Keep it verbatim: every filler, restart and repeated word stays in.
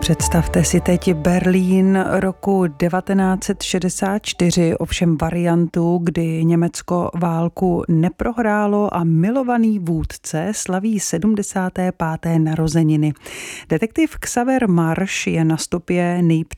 Představte si teď Berlín roku devatenáct set šedesát čtyři, ovšem variantu, kdy Německo válku neprohrálo a milovaný vůdce slaví sedmdesáté páté narozeniny. Detektiv Xaver Marš je na stopě nejpřísnějšího